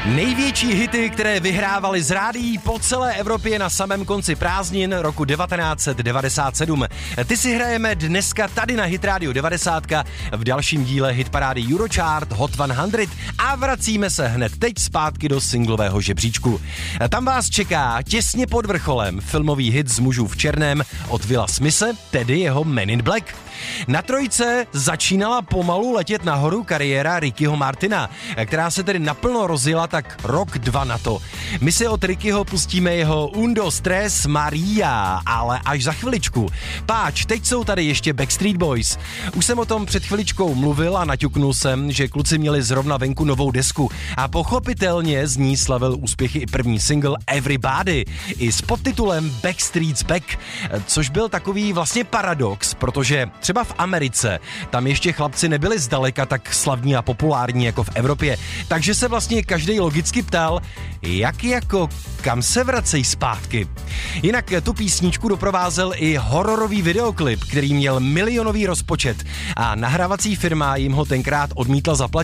Největší hity, které vyhrávali z rádií po celé Evropě na samém konci prázdnin roku 1997. Ty si hrajeme dneska tady na Hit Radio 90 v dalším díle hitparády Eurochart Hot 100 a vracíme se hned teď zpátky do singlového žebříčku. Tam vás čeká těsně pod vrcholem filmový hit z Mužů v černém od Willa Smithe, tedy jeho Men in Black. Na trojce začínala pomalu letět nahoru kariéra Rickyho Martina, která se tedy naplno rozjela tak rok, dva na to. My si od Rickyho pustíme jeho Undo Stress Maria, ale až za chviličku. Páč, teď jsou tady ještě Backstreet Boys. Už jsem o tom před chviličkou mluvil a naťuknul jsem, že kluci měli zrovna venku novou desku a pochopitelně z ní slavil úspěchy i první single Everybody, i s podtitulem Backstreet's Back, což byl takový vlastně paradox, protože třeba v Americe tam ještě chlapci nebyli zdaleka tak slavní a populární jako v Evropě, takže se vlastně každý logicky ptal, kam se vracejí zpátky. Jinak tu písničku doprovázel i hororový videoklip, který měl milionový rozpočet a nahrávací firma jim ho tenkrát odmítla zaplatit.